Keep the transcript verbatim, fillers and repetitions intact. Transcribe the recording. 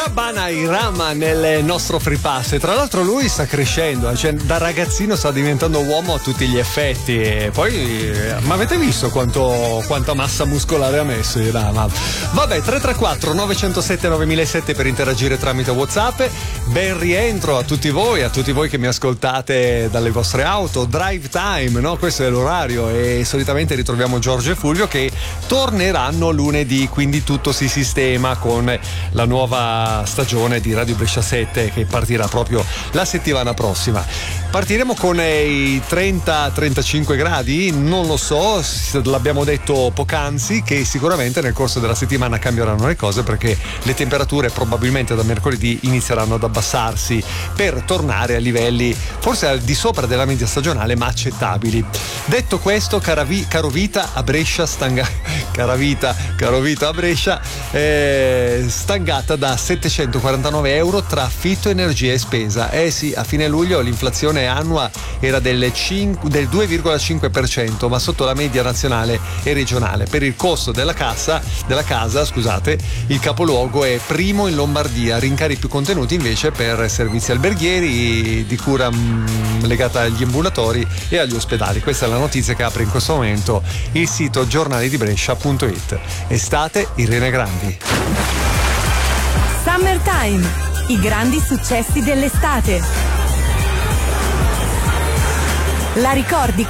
Cabana Irama nel nostro free pass, e tra l'altro lui sta crescendo, cioè da ragazzino sta diventando uomo a tutti gli effetti. E poi, ma avete visto quanto, quanta massa muscolare ha messo Irama? Vabbè, tre tre quattro nove zero sette nove zero zero sette per interagire tramite WhatsApp. Ben rientro a tutti voi, a tutti voi che mi ascoltate dalle vostre auto. Drive time, no? Questo è l'orario, e solitamente ritroviamo Giorgio e Fulvio che torneranno lunedì, quindi tutto si sistema con la nuova stagione di Radio Brescia sette che partirà proprio la settimana prossima. Partiremo con i trenta trentacinque gradi, non lo so, l'abbiamo detto poc'anzi che sicuramente nel corso della settimana cambieranno le cose, perché le temperature probabilmente da mercoledì inizieranno ad abbassarsi per tornare a livelli forse al di sopra della media stagionale, ma accettabili. Detto questo, cara vi, caro Vita a Brescia stanga, cara Vita, caro Vita a Brescia eh, stangata da settecentoquarantanove euro tra affitto, energia e spesa. Eh sì, a fine luglio l'inflazione annua era del, cinque, del due virgola cinque per cento, ma sotto la media nazionale e regionale. Per il costo della cassa della casa, scusate, il capoluogo è primo in Lombardia, rincari più contenuti invece per servizi alberghieri, di cura mh, legata agli ambulatori e agli ospedali. Questa è la notizia che apre in questo momento il sito giornali di brescia punto it. Estate Irene Grandi. Summertime, i grandi successi dell'estate. La ricordi